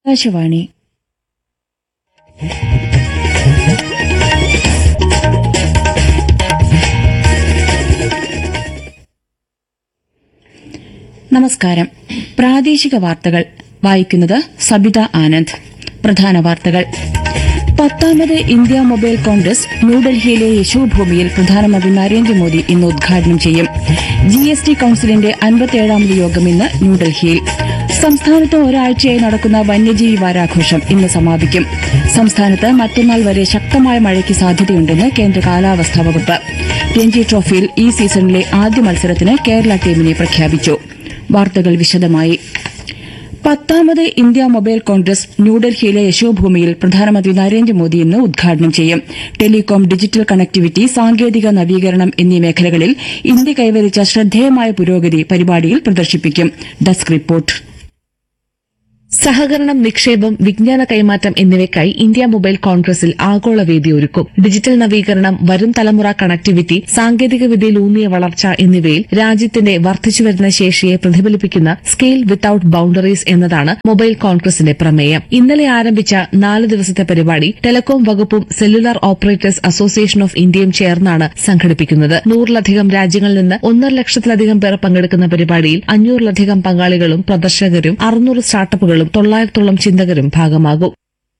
ആകാശവാണി. നമസ്കാരം. പ്രാദേശിക വാർത്തകൾ വായിക്കുന്നത് സബിത ആനന്ദ്. പ്രധാന വാർത്തകൾ. 10ാമത് ഇന്ത്യ മൊബൈൽ കോൺഗ്രസ് ന്യൂഡൽഹിയിലെ യശോഭൂമിയിൽ പ്രധാനമന്ത്രി നരേന്ദ്രമോദി ഇന്ന് ഉദ്ഘാടനം ചെയ്യും. ജിഎസ്ടി കൌൺസിലിന്റെ 57ാമത് യോഗം ഇന്ന് ന്യൂഡൽഹിയിൽ. സംസ്ഥാനത്ത് ഒരാഴ്ചയായി നടക്കുന്ന വന്യജീവി വാരാഘോഷം ഇന്ന് സമാപിക്കും. സംസ്ഥാനത്ത് മറ്റന്നാൾ വരെ ശക്തമായ മഴയ്ക്ക് സാധ്യതയുണ്ടെന്ന് കേന്ദ്ര കാലാവസ്ഥാ വകുപ്പ്. രഞ്ജി ട്രോഫിയിൽ ഈ സീസണിലെ ആദ്യ മത്സരത്തിന് കേരള ടീമിനെ പ്രഖ്യാപിച്ചു. വാർത്തകൾ വിശദമായി. 10ാമത് ഇന്ത്യ മൊബൈൽ കോൺഗ്രസ് ന്യൂഡൽഹിയിലെ യശോഭൂമിയിൽ പ്രധാനമന്ത്രി നരേന്ദ്രമോദി ഇന്ന് ഉദ്ഘാടനം ചെയ്യും. ടെലികോം, ഡിജിറ്റൽ കണക്ടിവിറ്റി, സാങ്കേതിക നവീകരണം എന്നീ മേഖലകളിൽ ഇന്ത്യ കൈവരിച്ച ശ്രദ്ധേയമായ പുരോഗതി പരിപാടിയിൽ പ്രദർശിപ്പിക്കും. Desk report. സഹകരണം, നിക്ഷേപം, വിജ്ഞാന കൈമാറ്റം എന്നിവയ്ക്കായി ഇന്ത്യ മൊബൈൽ കോൺഗ്രസിൽ ആഗോള വേദി ഒരുക്കും. ഡിജിറ്റൽ നവീകരണം, വരും തലമുറ കണക്ടിവിറ്റി, സാങ്കേതികവിദ്യയിലൂന്നിയ വളർച്ച എന്നിവയിൽ രാജ്യത്തിന്റെ വർദ്ധിച്ചുവരുന്ന ശേഷിയെ പ്രതിഫലിപ്പിക്കുന്ന സ്കെയിൽ വിത്തൌട്ട് ബൌണ്ടറീസ് എന്നതാണ് മൊബൈൽ കോൺഗ്രസിന്റെ പ്രമേയം. ഇന്നലെ ആരംഭിച്ച 4 ദിവസത്തെ പരിപാടി ടെലികോം വകുപ്പും സെല്ലുലാർ ഓപ്പറേറ്റേഴ്സ് അസോസിയേഷൻ ഓഫ് ഇന്ത്യയും ചേർന്നാണ് സംഘടിപ്പിക്കുന്നത്. 100-ലധികം രാജ്യങ്ങളിൽ നിന്ന് 1.5 ലക്ഷത്തിലധികം പേർ പങ്കെടുക്കുന്ന പരിപാടിയിൽ 500-ലധികം പങ്കാളികളും പ്രദർശകരും 600 സ്റ്റാർട്ടപ്പുകളും 900-ഓളം ചിന്തകരും ഭാഗമാകും.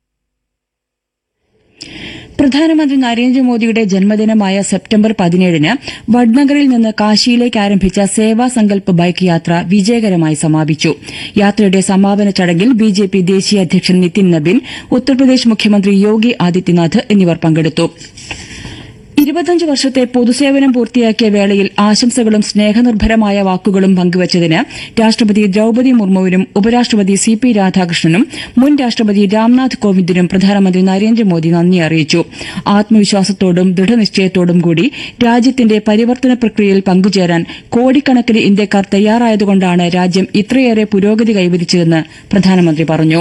പ്രധാനമന്ത്രി നരേന്ദ്രമോദിയുടെ ജന്മദിനമായ സെപ്റ്റംബർ 17-ന് വഡ്നഗറിൽ നിന്ന് കാശിയിലേക്ക് ആരംഭിച്ച സേവാ സങ്കൽപ് ബൈക്ക് യാത്ര വിജയകരമായി സമാപിച്ചു. യാത്രയുടെ സമാപന ചടങ്ങിൽ ബിജെപി ദേശീയ അധ്യക്ഷൻ നിതിൻ നബിൻ, ഉത്തർപ്രദേശ് മുഖ്യമന്ത്രി യോഗി ആദിത്യനാഥ് എന്നിവർ പങ്കെടുത്തു. 25 വർഷത്തെ പൊതുസേവനം പൂർത്തിയാക്കിയ വേളയിൽ ആശംസകളും സ്നേഹനിർഭരമായ വാക്കുകളും പങ്കുവച്ചതിന് രാഷ്ട്രപതി ദ്രൌപദി മുർമുവിനും ഉപരാഷ്ട്രപതി സി.പി. രാധാകൃഷ്ണനും മുൻ രാഷ്ട്രപതി രാംനാഥ് കോവിന്ദിനും പ്രധാനമന്ത്രി നരേന്ദ്രമോദി നന്ദി അറിയിച്ചു. ആത്മവിശ്വാസത്തോടും ദൃഢനിശ്ചയത്തോടും കൂടി രാജ്യത്തിന്റെ പരിവർത്തന പ്രക്രിയയിൽ പങ്കുചേരാൻ കോടിക്കണക്കിന് ഇന്ത്യക്കാർ തയ്യാറായതുകൊണ്ടാണ് രാജ്യം ഇത്രയേറെ പുരോഗതി കൈവരിച്ചതെന്ന് പ്രധാനമന്ത്രി പറഞ്ഞു.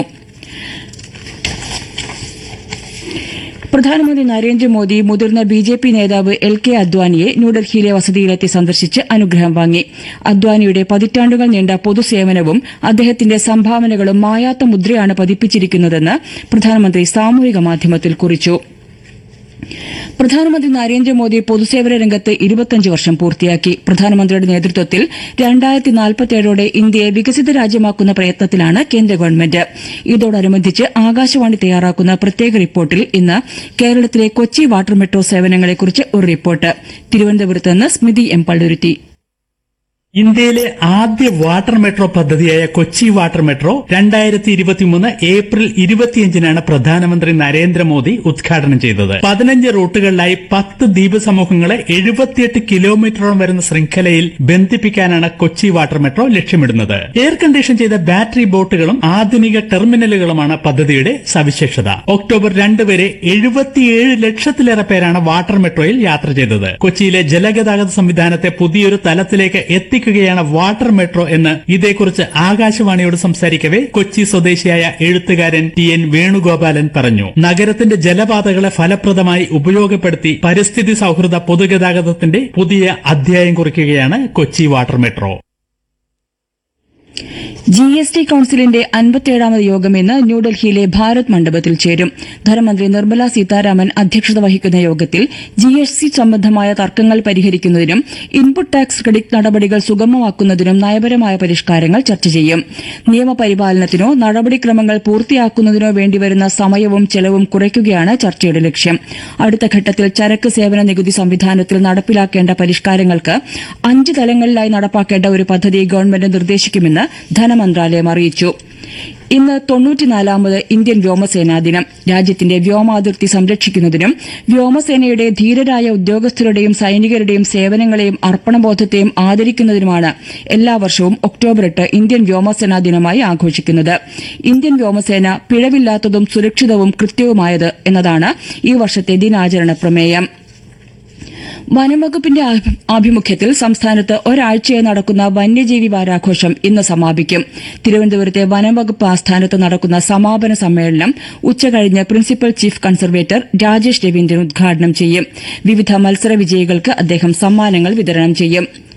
പ്രധാനമന്ത്രി നരേന്ദ്രമോദി മുതിർന്ന ബിജെപി നേതാവ് എൽ.കെ. അദ്വാനിയെ ന്യൂഡൽഹിയിലെ വസതിയിലെത്തി സന്ദർശിച്ച് അനുഗ്രഹം വാങ്ങി. അദ്വാനിയുടെ പതിറ്റാണ്ടുകൾ നീണ്ട പൊതുസേവനവും അദ്ദേഹത്തിന്റെ സംഭാവനകളും മായാത്ത മുദ്രയാണ് പതിപ്പിച്ചിരിക്കുന്നതെന്ന് പ്രധാനമന്ത്രി സാമൂഹിക മാധ്യമത്തിൽ കുറിച്ചു. പ്രധാനമന്ത്രി നരേന്ദ്രമോദി പൊതുസേവന രംഗത്ത് 25 വർഷം പൂർത്തിയാക്കി. പ്രധാനമന്ത്രിയുടെ നേതൃത്വത്തിൽ 2047ഓടെ ഇന്ത്യയെ വികസിത രാജ്യമാക്കുന്ന പ്രയത്നത്തിലാണ് കേന്ദ്ര ഗവൺമെന്റ്. ഇതോടനുബന്ധിച്ച് ആകാശവാണി തയ്യാറാക്കുന്ന പ്രത്യേക റിപ്പോർട്ടിൽ ഇന്ന് കേരളത്തിലെ കൊച്ചി വാട്ടർ മെട്രോ സേവനങ്ങളെക്കുറിച്ച് ഒരു റിപ്പോർട്ട്. തിരുവനന്തപുരത്ത് നിന്ന് സ്മിതി എം പള്ളുരുത്തി. ഇന്ത്യയിലെ ആദ്യ വാട്ടർ മെട്രോ പദ്ധതിയായ കൊച്ചി വാട്ടർ മെട്രോ 2023 ഏപ്രിൽ 25-നാണ് പ്രധാനമന്ത്രി നരേന്ദ്രമോദി ഉദ്ഘാടനം ചെയ്തത്. 15 റൂട്ടുകളിലായി 10 ദ്വീപ് സമൂഹങ്ങളെ 78 കിലോമീറ്ററോളം വരുന്ന ശൃംഖലയിൽ ബന്ധിപ്പിക്കാനാണ് കൊച്ചി വാട്ടർ മെട്രോ ലക്ഷ്യമിടുന്നത്. എയർ കണ്ടീഷൻ ചെയ്ത ബാറ്ററി ബോട്ടുകളും ആധുനിക ടെർമിനലുകളുമാണ് പദ്ധതിയുടെ സവിശേഷത. ഒക്ടോബർ 2 വരെ 77 ലക്ഷത്തിലേറെ പേരാണ് വാട്ടർ മെട്രോയിൽ യാത്ര ചെയ്തത്. കൊച്ചിയിലെ ജലഗതാഗത സംവിധാനത്തെ പുതിയൊരു തലത്തിലേക്ക് എത്തിക്കുകയാണ് വാട്ടർ മെട്രോ എന്ന് ഇതേക്കുറിച്ച് ആകാശവാണിയോട് സംസാരിക്കവേ കൊച്ചി സ്വദേശിയായ എഴുത്തുകാരൻ ടി.എൻ. വേണുഗോപാലൻ പറഞ്ഞു. നഗരത്തിന്റെ ജലപാതകളെ ഫലപ്രദമായി ഉപയോഗപ്പെടുത്തി പരിസ്ഥിതി സൌഹൃദ പൊതുഗതാഗതത്തിന്റെ പുതിയ അധ്യായം കുറിക്കുകയാണ് കൊച്ചി വാട്ടർ മെട്രോ. ജിഎസ്ടി കൌൺസിലിന്റെ 57ാമത് യോഗം ഇന്ന് ന്യൂഡൽഹിയിലെ ഭാരത് മണ്ഡപത്തിൽ ചേരും. ധനമന്ത്രി നിർമ്മല സീതാരാമൻ അധ്യക്ഷത വഹിക്കുന്ന യോഗത്തിൽ ജിഎസ്ടി സംബന്ധമായ തർക്കങ്ങൾ പരിഹരിക്കുന്നതിനും ഇൻപുട്ട് ടാക്സ് ക്രെഡിറ്റ് നടപടികൾ സുഗമമാക്കുന്നതിനും നയപരമായ പരിഷ്കാരങ്ങൾ ചർച്ച ചെയ്യും. നിയമപരിപാലനത്തിനോ നടപടിക്രമങ്ങൾ പൂർത്തിയാക്കുന്നതിനോ വേണ്ടിവരുന്ന സമയവും ചെലവും കുറയ്ക്കുകയാണ് ചർച്ചയുടെ ലക്ഷ്യം. അടുത്ത ഘട്ടത്തിൽ ചരക്ക് സേവന നികുതി സംവിധാനത്തിൽ നടപ്പിലാക്കേണ്ട പരിഷ്കാരങ്ങൾക്ക് 5 തലങ്ങളിലായി നടപ്പാക്കേണ്ട ഒരു പദ്ധതി ഗവൺമെന്റ് നിർദ്ദേശിക്കുമെന്ന് ധനമന്ത്രാലയം അറിയിച്ചു. ഇന്ന് 94ാമത് ഇന്ത്യൻ വ്യോമസേനാ ദിനം. രാജ്യത്തിന്റെ വ്യോമാതിർത്തി സംരക്ഷിക്കുന്നതിനും വ്യോമസേനയുടെ ധീരരായ ഉദ്യോഗസ്ഥരുടെയും സൈനികരുടെയും സേവനങ്ങളെയും അർപ്പണബോധത്തെയും ആദരിക്കുന്നതിനുമാണ് എല്ലാ വർഷവും ഒക്ടോബർ 8 ഇന്ത്യൻ വ്യോമസേനാ ദിനമായി ആഘോഷിക്കുന്നത്. ഇന്ത്യൻ വ്യോമസേന പിഴവില്ലാത്തതും സുരക്ഷിതവും കൃത്യവുമായത് എന്നതാണ് ഈ വർഷത്തെ ദിനാചരണ പ്രമേയം. വനംവകുപ്പിന്റെ ആഭിമുഖ്യത്തിൽ സംസ്ഥാനത്ത് ഒരാഴ്ചയായി നടക്കുന്ന വന്യജീവി വാരാഘോഷം ഇന്ന് സമാപിക്കും. തിരുവനന്തപുരത്തെ വനംവകുപ്പ് ആസ്ഥാനത്ത് നടക്കുന്ന സമാപന സമ്മേളനം ഉച്ചകഴിഞ്ഞ് principal chief conservator Rajesh Raveendran ഉദ്ഘാടനം ചെയ്യും. വിവിധ മത്സര വിജയികൾക്ക് അദ്ദേഹം സമ്മാനങ്ങൾ വിതരണം ചെയ്യും.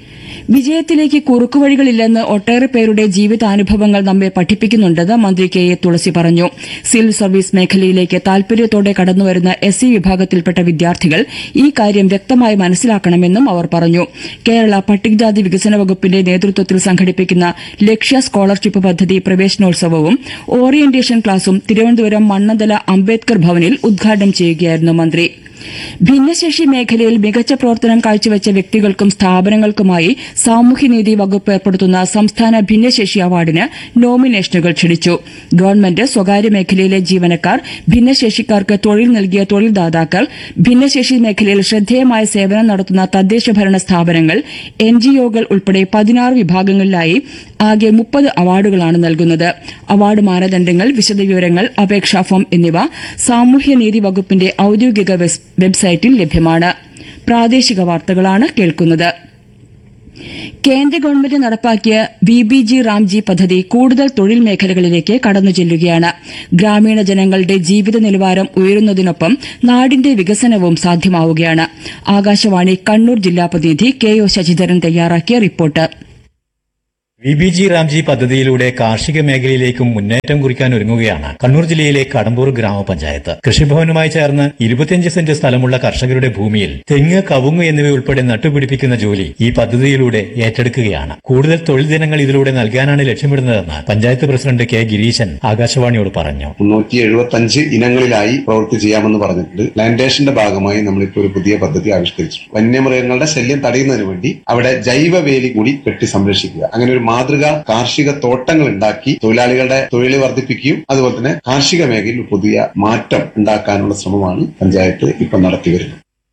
വിജയത്തിലേക്ക് കുറുക്കുവഴികളില്ലെന്ന് ഒട്ടേറെ പേരുടെ ജീവിതാനുഭവങ്ങൾ നമ്മെ പഠിപ്പിക്കുന്നുണ്ടെന്ന് മന്ത്രി കെ എ തുളസി പറഞ്ഞു. സിവിൽ സർവീസ് മേഖലയിലേക്ക് താൽപര്യത്തോടെ കടന്നുവരുന്ന SC വിഭാഗത്തിൽപ്പെട്ട വിദ്യാർത്ഥികൾ ഈ കാര്യം വ്യക്തമായി മനസ്സിലാക്കണമെന്നും അവർ പറഞ്ഞു. കേരള പട്ടികജാതി വികസന വകുപ്പിന്റെ നേതൃത്വത്തിൽ സംഘടിപ്പിക്കുന്ന ലക്ഷ്യ സ്കോളർഷിപ്പ് പദ്ധതി പ്രവേശനോത്സവവും ഓറിയന്റേഷൻ ക്ലാസും തിരുവനന്തപുരം മണ്ണന്തല അംബേദ്കർ ഭവനിൽ ഉദ്ഘാടനം ചെയ്യുകയായിരുന്നു മന്ത്രി. ഭിന്നശേഷി മേഖലയിൽ മികച്ച പ്രവർത്തനം കാഴ്ചവെച്ച വ്യക്തികൾക്കും സ്ഥാപനങ്ങൾക്കുമായി സാമൂഹ്യനീതി വകുപ്പ് ഏർപ്പെടുത്തുന്ന സംസ്ഥാന ഭിന്നശേഷി അവാർഡിന് നോമിനേഷനുകൾ ക്ഷണിച്ചു. ഗവൺമെന്റ്, സ്വകാര്യ മേഖലയിലെ ജീവനക്കാർ, ഭിന്നശേഷിക്കാർക്ക് തൊഴിൽ നൽകിയ തൊഴിൽദാതാക്കൾ, ഭിന്നശേഷി മേഖലയിൽ ശ്രദ്ധേയമായ സേവനം നടത്തുന്ന തദ്ദേശഭരണ സ്ഥാപനങ്ങൾ, NGOകൾ ഉൾപ്പെടെ 16 വിഭാഗങ്ങളിലായി ആകെ 30 അവാർഡുകളാണ് നൽകുന്നത്. അവാർഡ് മാനദണ്ഡങ്ങൾ, വിശദവിവരങ്ങൾ, അപേക്ഷാ ഫോം എന്നിവ സാമൂഹ്യനീതി വകുപ്പിന്റെ ഔദ്യോഗിക വെബ്സൈറ്റിൽ ലഭ്യമാണ്. പ്രാദേശിക വാർത്തകളാണ് കേൾക്കുന്നത്. കേന്ദ്ര ഗവൺമെന്റ് നടപ്പാക്കിയ VBG റാംജി പദ്ധതി കൂടുതൽ തൊഴിൽ മേഖലകളിലേക്ക് കടന്നുചെല്ലുകയാണ്. ഗ്രാമീണ ജനങ്ങളുടെ ജീവിത നിലവാരം ഉയരുന്നതിനൊപ്പം നാടിന്റെ വികസനവും സാധ്യമാവുകയാണ്. ആകാശവാണി കണ്ണൂർ ജില്ലാ പ്രതിനിധി KO ശശിധരൻ തയ്യാറാക്കിയ റിപ്പോർട്ട്. VBG റാംജി പദ്ധതിയിലൂടെ കാർഷിക മേഖലയിലേക്കും മുന്നേറ്റം കുറിക്കാൻ ഒരുങ്ങുകയാണ് കണ്ണൂർ ജില്ലയിലെ കടമ്പൂർ ഗ്രാമപഞ്ചായത്ത്. കൃഷിഭവനുമായി ചേർന്ന് 25 സെന്റ് സ്ഥലമുള്ള കർഷകരുടെ ഭൂമിയിൽ തെങ്ങ്, കവുങ്ങ് എന്നിവയുൾപ്പെടെ നട്ടുപിടിപ്പിക്കുന്ന ജോലി ഈ പദ്ധതിയിലൂടെ ഏറ്റെടുക്കുകയാണ്. കൂടുതൽ തൊഴിൽ ദിനങ്ങൾ ഇതിലൂടെ നൽകാനാണ് ലക്ഷ്യമിടുന്നതെന്ന് പഞ്ചായത്ത് പ്രസിഡന്റ് K ഗിരീശൻ ആകാശവാണിയോട് പറഞ്ഞു. 375 ഇനങ്ങളിലായി പ്രവൃത്തി ചെയ്യാമെന്ന് പറഞ്ഞിട്ടുണ്ട്. പ്ലാന്റേഷന്റെ ഭാഗമായി നമ്മളിപ്പോൾ ഒരു പുതിയ പദ്ധതി ആവിഷ്കരിച്ചു. വന്യമൃഗങ്ങളുടെ ശല്യം തടയുന്നതിന് വേണ്ടി അവിടെ ജൈവ വേലി കൂടി കെട്ടി സംരക്ഷിക്കുക. അങ്ങനെ ഒരു മാതൃക കാർഷിക തോട്ടങ്ങൾ ഉണ്ടാക്കി തൊഴിലാളികളുടെ തൊഴിൽ വർദ്ധിപ്പിക്കുകയും അതുപോലെ തന്നെ കാർഷിക മേഖലയിൽ പുതിയ മാറ്റം ഉണ്ടാക്കാനുള്ള ശ്രമമാണ് പഞ്ചായത്ത് ഇപ്പോൾ നടത്തിവരുന്നത്.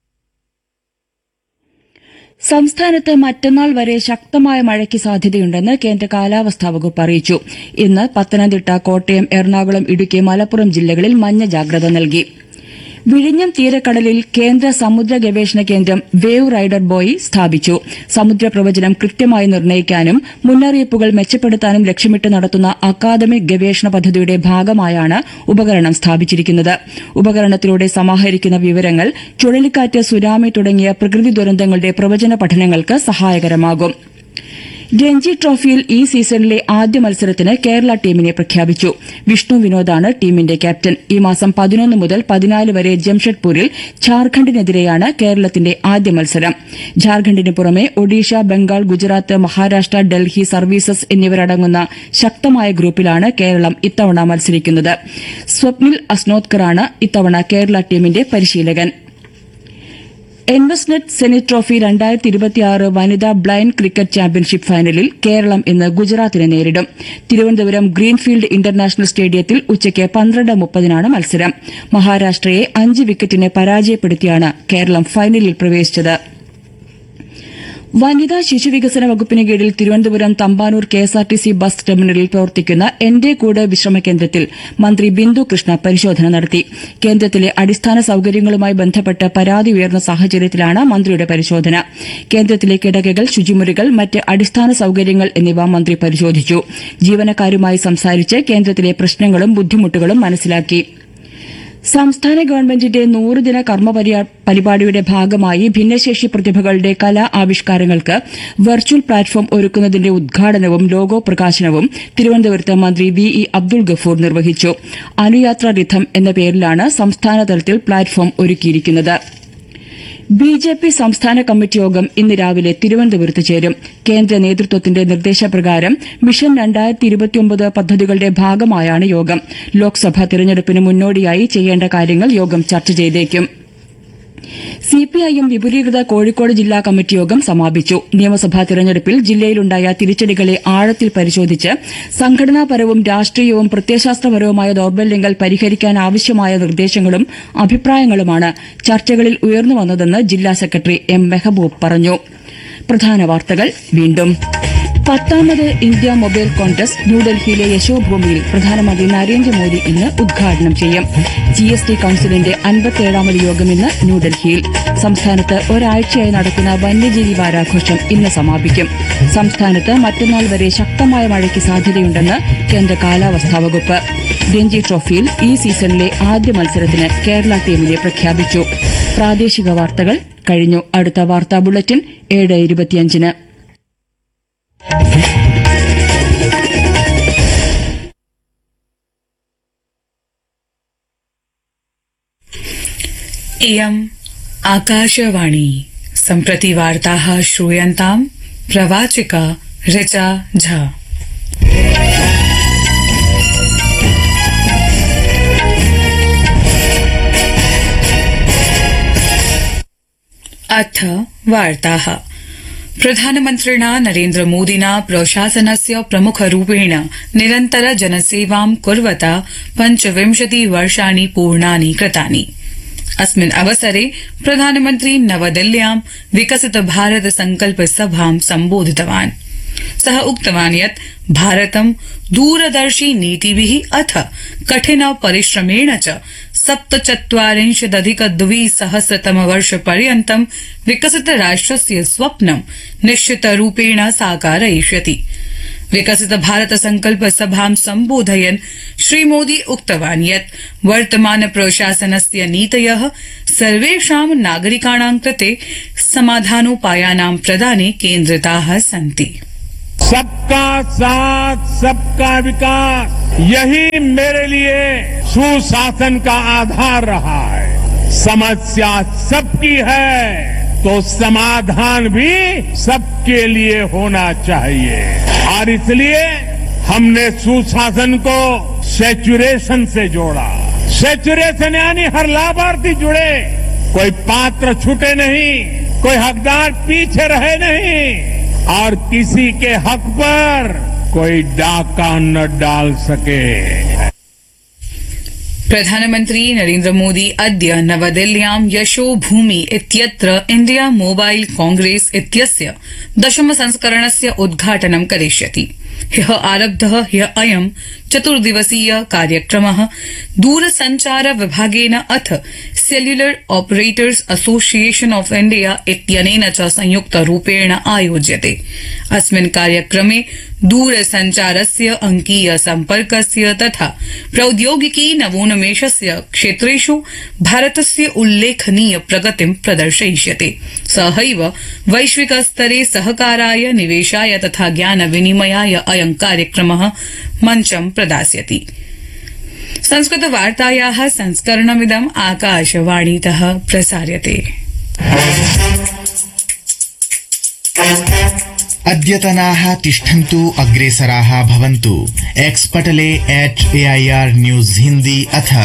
സംസ്ഥാനത്ത് മറ്റന്നാൾ വരെ ശക്തമായ മഴയ്ക്ക് സാധ്യതയുണ്ടെന്ന് കേന്ദ്ര കാലാവസ്ഥാ വകുപ്പ് അറിയിച്ചു. ഇന്ന് പത്തനംതിട്ട, കോട്ടയം, എറണാകുളം, ഇടുക്കി, മലപ്പുറം ജില്ലകളിൽ മഞ്ഞ ജാഗ്രത നൽകി. വിഴിഞ്ഞം തീരക്കടലിൽ കേന്ദ്ര സമുദ്ര ഗവേഷണ കേന്ദ്രം വേവ് റൈഡർ ബോയി സ്ഥാപിച്ചു. സമുദ്രപ്രവചനം കൃത്യമായി നിർണ്ണയിക്കാനും മുന്നറിയിപ്പുകൾ മെച്ചപ്പെടുത്താനും ലക്ഷ്യമിട്ട് നടത്തുന്ന അക്കാദമിക് ഗവേഷണ പദ്ധതിയുടെ ഭാഗമായാണ് ഉപകരണം സ്ഥാപിച്ചിരിക്കുന്നത്. ഉപകരണത്തിലൂടെ സമാഹരിക്കുന്ന വിവരങ്ങൾ ചുഴലിക്കാറ്റ്, സുനാമി തുടങ്ങിയ പ്രകൃതി ദുരന്തങ്ങളുടെ പ്രവചന പഠനങ്ങൾക്ക് സഹായകരമാകും. രഞ്ജി ട്രോഫിയിൽ ഈ സീസണിലെ ആദ്യ മത്സരത്തിന് കേരള ടീമിനെ പ്രഖ്യാപിച്ചു. വിഷ്ണു വിനോദാണ് ടീമിന്റെ ക്യാപ്റ്റൻ. ഈ മാസം 11 മുതൽ 14 വരെ ജംഷഡ്പൂരിൽ ഝാർഖണ്ഡിനെതിരെയാണ് കേരളത്തിന്റെ ആദ്യ മത്സരം. ഝാർഖണ്ഡിന് പുറമെ ഒഡീഷ, ബംഗാൾ, ഗുജറാത്ത്, മഹാരാഷ്ട്ര, ഡൽഹി സർവീസസ് എന്നിവരടങ്ങുന്ന ശക്തമായ ഗ്രൂപ്പിലാണ് കേരളം ഇത്തവണ മത്സരിക്കുന്നത്. സ്വപ്നിൽ അസ്നോത്കറാണ് ഇത്തവണ കേരള ടീമിന്റെ പരിശീലകൻ. എൻവെസ്റ്റ്നെറ്റ് സെനിറ്റ് ട്രോഫി 2026 വനിതാ ബ്ലൈൻഡ് ക്രിക്കറ്റ് ചാമ്പ്യൻഷിപ്പ് ഫൈനലിൽ കേരളം ഇന്ന് ഗുജറാത്തിനെ നേരിടും. തിരുവനന്തപുരം ഗ്രീൻഫീൽഡ് ഇന്റർനാഷണൽ സ്റ്റേഡിയത്തിൽ ഉച്ചയ്ക്ക് 12:30 മത്സരം. മഹാരാഷ്ട്രയെ 5 വിക്കറ്റിന് പരാജയപ്പെടുത്തിയാണ് കേരളം ഫൈനലിൽ പ്രവേശിച്ചത്. വനിതാ ശിശുവികസന വകുപ്പിന് കീഴിൽ തിരുവനന്തപുരം തമ്പാനൂർ KSRTC ബസ് ടെർമിനലിൽ പ്രവർത്തിക്കുന്ന എന്റെ കൂട് വിശ്രമ കേന്ദ്രത്തിൽ മന്ത്രി ബിന്ദു കൃഷ്ണ പരിശോധന നടത്തി. കേന്ദ്രത്തിലെ അടിസ്ഥാന സൌകര്യങ്ങളുമായി ബന്ധപ്പെട്ട് പരാതി ഉയർന്ന സാഹചര്യത്തിലാണ് മന്ത്രിയുടെ പരിശോധന. കേന്ദ്രത്തിലെ കിടക്കകൾ, ശുചിമുറികൾ, മറ്റ് അടിസ്ഥാന സൌകര്യങ്ങൾ എന്നിവ മന്ത്രി പരിശോധിച്ചു. ജീവനക്കാരുമായി സംസാരിച്ച് കേന്ദ്രത്തിലെ പ്രശ്നങ്ങളും ബുദ്ധിമുട്ടുകളും മനസ്സിലാക്കി. സംസ്ഥാന ഗവൺമെന്റിന്റെ 100 ദിന കർമ്മ പരിപാടിയുടെ ഭാഗമായി ഭിന്നശേഷി പ്രതിഭകളുടെ കലാ ആവിഷ്കാരങ്ങൾക്ക് വെർച്വൽ പ്ലാറ്റ്ഫോം ഒരുക്കുന്നതിന്റെ ഉദ്ഘാടനവും ലോഗോ പ്രകാശനവും തിരുവനന്തപുരത്ത് മന്ത്രി VE അബ്ദുൾ ഗഫൂർ നിർവഹിച്ചു. അനുയാത്ര റിഥം എന്ന പേരിലാണ് സംസ്ഥാനതലത്തിൽ പ്ലാറ്റ്ഫോം ഒരുക്കിയിരിക്കുന്നത്. BJP സംസ്ഥാന കമ്മിറ്റി യോഗം ഇന്ന് രാവിലെ തിരുവനന്തപുരത്ത് ചേരും. കേന്ദ്ര നേതൃത്വത്തിന്റെ നിർദ്ദേശപ്രകാരം മിഷൻ 2029 പദ്ധതികളുടെ ഭാഗമായാണ് യോഗം. ലോക്സഭാ തെരഞ്ഞെടുപ്പിന് മുന്നോടിയായി ചെയ്യേണ്ട കാര്യങ്ങൾ യോഗം ചർച്ച ചെയ്തേക്കും. CPIM വിപുലീകൃത കോഴിക്കോട് ജില്ലാ കമ്മിറ്റി യോഗം സമാപിച്ചു. നിയമസഭാ തെരഞ്ഞെടുപ്പിൽ ജില്ലയിലുണ്ടായ തിരിച്ചടികളെ ആഴത്തിൽ പരിശോധിച്ച് സംഘടനാപരവും രാഷ്ട്രീയവും പ്രത്യയശാസ്ത്രപരവുമായ ദൌർബല്യങ്ങൾ പരിഹരിക്കാനാവശ്യമായ നിർദ്ദേശങ്ങളും അഭിപ്രായങ്ങളുമാണ് ചർച്ചകളിൽ ഉയർന്നുവന്നതെന്ന് ജില്ലാ സെക്രട്ടറി M മെഹബൂബ് പറഞ്ഞു. പ്രധാന വാർത്തകൾ വീണ്ടും. 10ാമത് ഇന്ത്യ മൊബൈൽ കോൺഗ്രസ് ന്യൂഡൽഹിയിലെ യശോഭൂമിയിൽ പ്രധാനമന്ത്രി നരേന്ദ്രമോദി ഇന്ന് ഉദ്ഘാടനം ചെയ്യും. GST കൌൺസിലിന്റെ 57ാമത് യോഗം ഇന്ന് ന്യൂഡൽഹിയിൽ. സംസ്ഥാനത്ത് ഒരാഴ്ചയായി നടക്കുന്ന വന്യജീവി വാരാഘോഷം ഇന്ന് സമാപിക്കും. സംസ്ഥാനത്ത് മറ്റന്നാൾ വരെ ശക്തമായ മഴയ്ക്ക് സാധ്യതയുണ്ടെന്ന് കേന്ദ്ര കാലാവസ്ഥാ വകുപ്പ്. രഞ്ജി ട്രോഫിയിൽ ഈ സീസണിലെ ആദ്യ മത്സരത്തിന് കേരള ടീമിനെ പ്രഖ്യാപിച്ചു. പ്രാദേശിക വാർത്തകൾ കഴിഞ്ഞു. അടുത്ത വാർത്താ ബുള്ളറ്റിൻ 7:25. इयम् आकाशवाणी सम्प्रति वार्ताः श्रूयन्ताम् प्रवाचिका ऋचा झा। अथ वार्ताः। प्रधानमन्त्रिणा नरेन्द्र मोदिना प्रशासनस्य प्रमुखरूपेण निरन्तर जनसेवां कुर्वता 25 वर्षाणि पूर्णानि कृतानि। अस्मिन् अवसरे प्रधानमन्त्री नवदिल्ल्यां विकसित भारत संकल्प सभां सम्बोधितवान्। सः उक्तवान् यत् भारतं दूरदर्शी नीतिभिः अथ कठिन परिश्रमेण च 47,200 विकसित राष्ट्रस्य स्वप्नं निश्चितरूपेण साकारयिष्यति। विकसित भारत संकल्प सभां सम्बोधयन् श्रीमोदी उक्तवान् यत् वर्तमान प्रशासनस्य नीतयः सर्वेषां नागरिकाणां कृते समाधानोपायानां प्रदाने केन्द्रिताः सन्ति। सबका साथ सबका विकास, यही मेरे लिए सुशासन का आधार रहा है। समस्या सबकी है तो समाधान भी सबके लिए होना चाहिए और इसलिए हमने सुशासन को सैचुरेशन से जोड़ा। सैचुरेशन यानी हर लाभार्थी जुड़े, कोई पात्र छूटे नहीं, कोई हकदार पीछे रहे नहीं और किसी के हक पर कोई डाका न डाल सके। प्रधानमन्त्री नरेन्द्र मोदी अद्य नवदिल्ल्यां यशोभूमि इत्यत्र इंडिया मोबाइल कांग्रेस इत्यस्य 10 संस्करणस्य उद्घाटनं करिष्यति। ह्यः आरब्धः अयं 4 दिवसीय कार्यक्रमः दूरसञ्चार विभागेन अथ cellular operators association of India इत्यनेन च संयुक्तरूपेण आयोज्यते। अस्मिन् कार्यक्रमे दूरसञ्चारस्य अंकीय सम्पर्कस्य तथा प्रौद्योगिकी नवोन्मेषस्य क्षेत्रेषु भारतस्य उल्लेखनीय प्रगतिं प्रदर्शयिष्यते। सहैव वैश्विक स्तरे सहकाराय, निवेशाय तथा ज्ञान विनिमयाय अयं कार्यक्रमः मञ्चं प्रदास्यति। संस्कृत वार्तायाः संस्करणमिदम् आकाशवाणीतः प्रसार्यते। अद्यतनाः तिष्ठन्तु अग्रेसराः भवन्तु। एक्स पटले @AIR न्यूज हिन्दी अथ